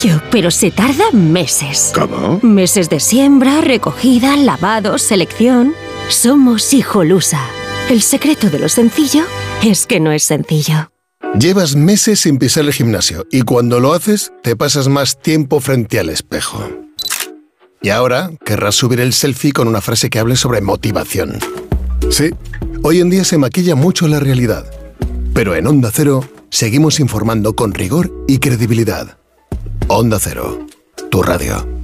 pero se tarda meses. ¿Cómo? Meses de siembra, recogida, lavado, selección. Somos Hijolusa. El secreto de lo sencillo es que no es sencillo. Llevas meses sin pisar el gimnasio y cuando lo haces te pasas más tiempo frente al espejo. Y ahora querrás subir el selfie con una frase que hable sobre motivación. Sí, hoy en día se maquilla mucho la realidad. Pero en Onda Cero seguimos informando con rigor y credibilidad. Onda Cero, tu radio.